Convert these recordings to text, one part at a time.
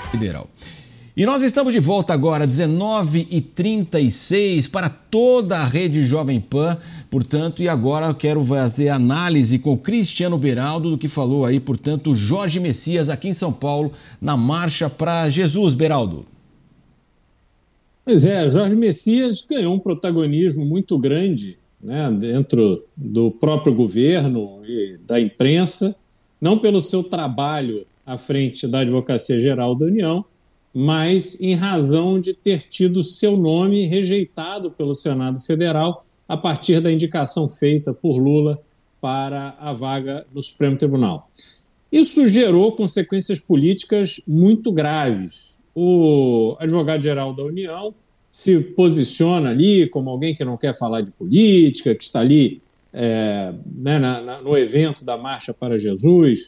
Federal. E nós estamos de volta agora, 19h36, para toda a rede Jovem Pan, portanto, e agora eu quero fazer análise com o Cristiano Beraldo do que falou aí, portanto, Jorge Messias aqui em São Paulo, na Marcha para Jesus, Beraldo. Pois é, Jorge Messias ganhou um protagonismo muito grande, né, dentro do próprio governo e da imprensa, não pelo seu trabalho à frente da Advocacia Geral da União, mas em razão de ter tido seu nome rejeitado pelo Senado Federal a partir da indicação feita por Lula para a vaga no Supremo Tribunal. Isso gerou consequências políticas muito graves. O advogado-geral da União se posiciona ali como alguém que não quer falar de política, que está ali no evento da Marcha para Jesus,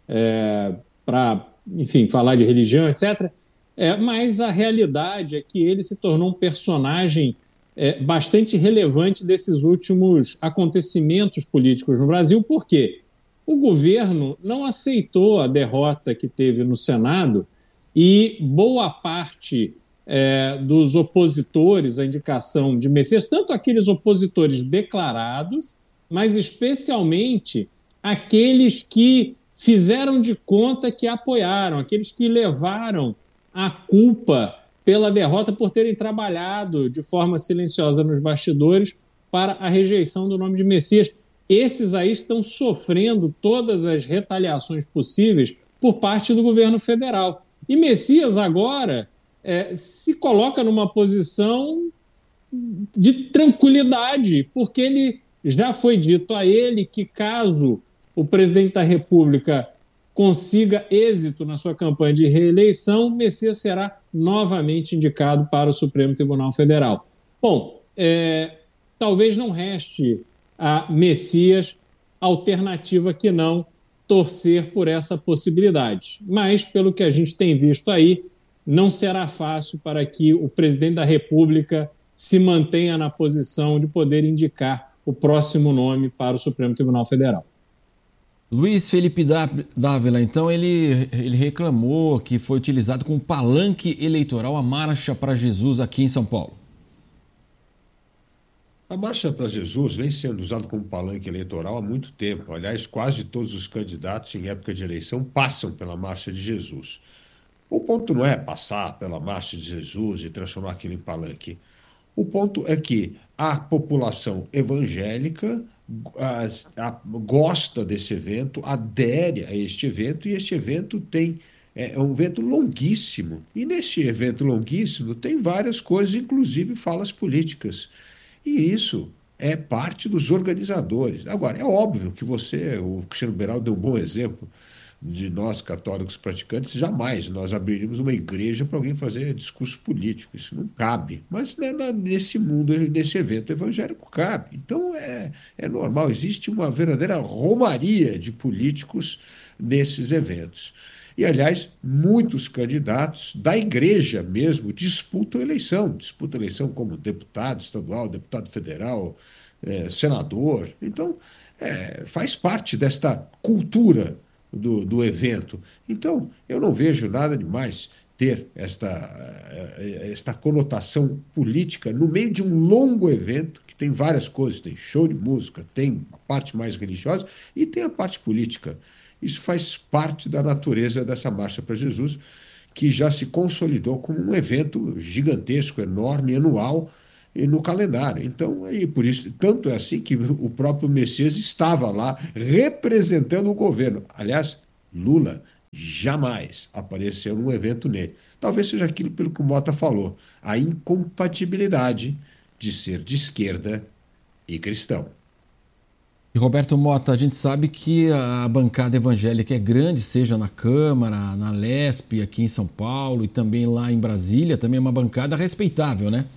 para, enfim, falar de religião, etc., mas a realidade é que ele se tornou um personagem bastante relevante desses últimos acontecimentos políticos no Brasil, porque o governo não aceitou a derrota que teve no Senado e boa parte dos opositores à indicação de Messias, tanto aqueles opositores declarados, mas especialmente aqueles que fizeram de conta que apoiaram, aqueles que levaram a culpa pela derrota por terem trabalhado de forma silenciosa nos bastidores para a rejeição do nome de Messias. Esses aí estão sofrendo todas as retaliações possíveis por parte do governo federal. E Messias agora se coloca numa posição de tranquilidade, porque ele já foi dito a ele que caso o presidente da República consiga êxito na sua campanha de reeleição, Messias será novamente indicado para o Supremo Tribunal Federal. Bom, talvez não reste a Messias alternativa que não torcer por essa possibilidade. Mas, pelo que a gente tem visto aí, não será fácil para que o presidente da República se mantenha na posição de poder indicar o próximo nome para o Supremo Tribunal Federal. Luiz Felipe Dávila, então ele reclamou que foi utilizado como palanque eleitoral a Marcha para Jesus aqui em São Paulo. A Marcha para Jesus vem sendo usada como palanque eleitoral há muito tempo. Aliás, quase todos os candidatos em época de eleição passam pela Marcha de Jesus. O ponto não é passar pela Marcha de Jesus e transformar aquilo em palanque. O ponto é que a população evangélica gosta desse evento, adere a este evento, e este evento é um evento longuíssimo. E nesse evento longuíssimo tem várias coisas, inclusive falas políticas. E isso é parte dos organizadores. Agora, é óbvio que o Cristiano Beraldo deu um bom exemplo de nós, católicos praticantes, jamais nós abriríamos uma igreja para alguém fazer discurso político. Isso não cabe. Mas nesse mundo, nesse evento evangélico, cabe. Então é normal. Existe uma verdadeira romaria de políticos nesses eventos. E, aliás, muitos candidatos da igreja mesmo disputam eleição como deputado estadual, deputado federal, senador. Então, faz parte desta cultura do evento. Então, eu não vejo nada demais ter esta conotação política no meio de um longo evento que tem várias coisas, tem show de música, tem a parte mais religiosa e tem a parte política. Isso faz parte da natureza dessa Marcha para Jesus, que já se consolidou como um evento gigantesco, enorme, anual, e no calendário. Então, por isso, tanto é assim que o próprio Messias estava lá representando o governo. Aliás, Lula jamais apareceu num evento nele. Talvez seja aquilo pelo que o Mota falou, a incompatibilidade de ser de esquerda e cristão. E Roberto Mota, a gente sabe que a bancada evangélica é grande, seja na Câmara, na Lesp, aqui em São Paulo e também lá em Brasília, também é uma bancada respeitável, né?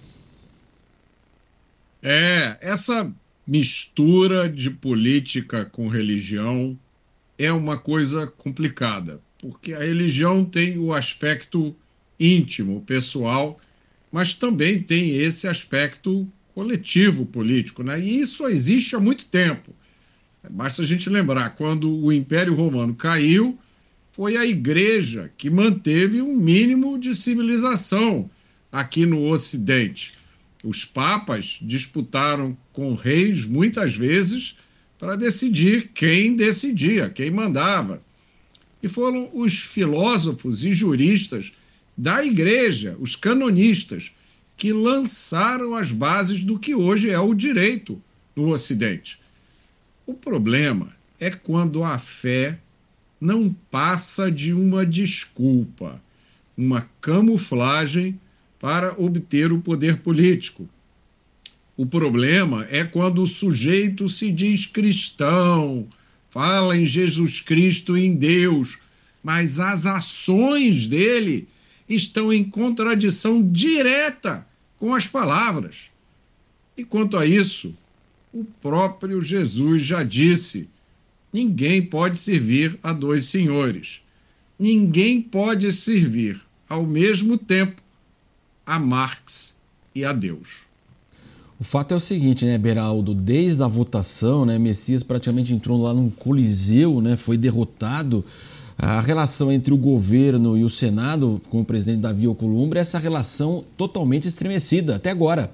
Essa mistura de política com religião é uma coisa complicada, porque a religião tem o aspecto íntimo, pessoal, mas também tem esse aspecto coletivo político, né? E isso existe há muito tempo. Basta a gente lembrar, quando o Império Romano caiu, foi a igreja que manteve um mínimo de civilização aqui no Ocidente. Os papas disputaram com reis muitas vezes para decidir quem decidia, quem mandava. E foram os filósofos e juristas da igreja, os canonistas, que lançaram as bases do que hoje é o direito no Ocidente. O problema é quando a fé não passa de uma desculpa, uma camuflagem para obter o poder político. O problema é quando o sujeito se diz cristão, fala em Jesus Cristo e em Deus, mas as ações dele estão em contradição direta com as palavras. E quanto a isso, o próprio Jesus já disse: ninguém pode servir a dois senhores. Ninguém pode servir ao mesmo tempo a Marx e a Deus. O fato é o seguinte, né, Beraldo? Desde a votação, né, Messias praticamente entrou lá num coliseu, né, foi derrotado. A relação entre o governo e o Senado, com o presidente Davi Alcolumbre, essa relação totalmente estremecida, até agora.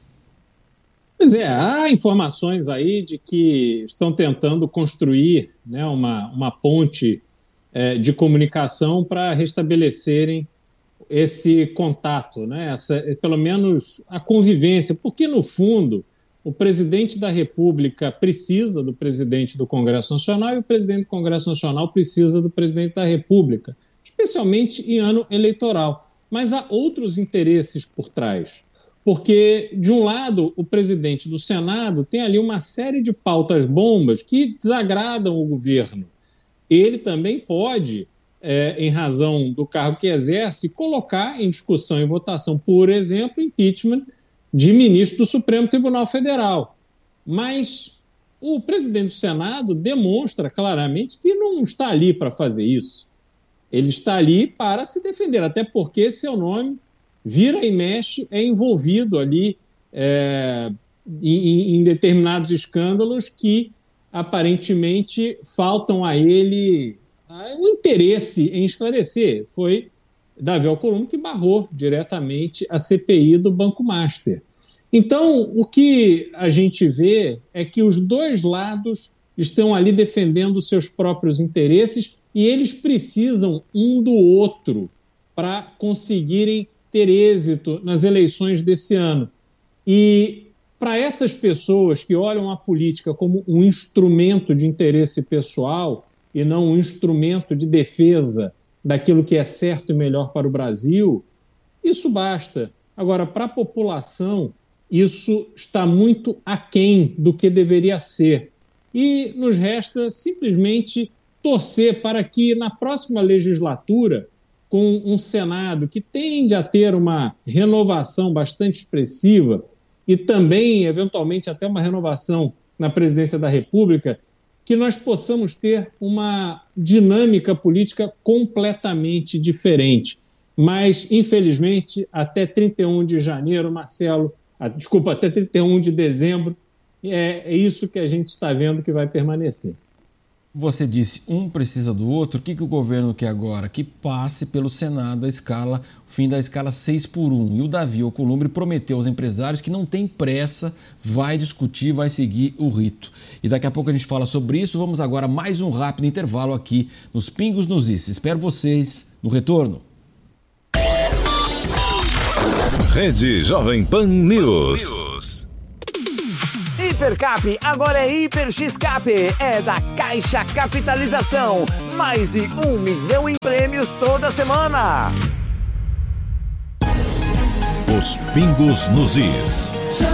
Pois é, há informações aí de que estão tentando construir, né, uma ponte de comunicação para restabelecerem esse contato, né, pelo menos a convivência, porque, no fundo, o presidente da República precisa do presidente do Congresso Nacional e o presidente do Congresso Nacional precisa do presidente da República, especialmente em ano eleitoral. Mas há outros interesses por trás, porque, de um lado, o presidente do Senado tem ali uma série de pautas-bombas que desagradam o governo. Ele também pode, em razão do cargo que exerce, colocar em discussão e votação, por exemplo, impeachment de ministro do Supremo Tribunal Federal. Mas o presidente do Senado demonstra claramente que não está ali para fazer isso. Ele está ali para se defender, até porque seu nome vira e mexe, é envolvido ali em determinados escândalos que aparentemente faltam a ele o interesse em esclarecer. Foi Davi Alcolumbre que barrou diretamente a CPI do Banco Master. Então, o que a gente vê é que os dois lados estão ali defendendo seus próprios interesses e eles precisam um do outro para conseguirem ter êxito nas eleições desse ano. E para essas pessoas que olham a política como um instrumento de interesse pessoal e não um instrumento de defesa daquilo que é certo e melhor para o Brasil, isso basta. Agora, para a população, isso está muito aquém do que deveria ser. E nos resta simplesmente torcer para que, na próxima legislatura, com um Senado que tende a ter uma renovação bastante expressiva e também, eventualmente, até uma renovação na presidência da República, que nós possamos ter uma dinâmica política completamente diferente. Mas, infelizmente, até 31 de janeiro, até 31 de dezembro, é isso que a gente está vendo que vai permanecer. Você disse, um precisa do outro. O que o governo quer agora? Que passe pelo Senado o fim da escala 6x1. E o Davi Alcolumbre prometeu aos empresários que não tem pressa, vai discutir, vai seguir o rito. E daqui a pouco a gente fala sobre isso. Vamos agora a mais um rápido intervalo aqui nos Pingos nos Is. Espero vocês no retorno. Rede Jovem Pan News. Hipercap agora é Hiper X-Cap, é da Caixa Capitalização. Mais de 1 milhão em prêmios toda semana. Os Pingos nos Is.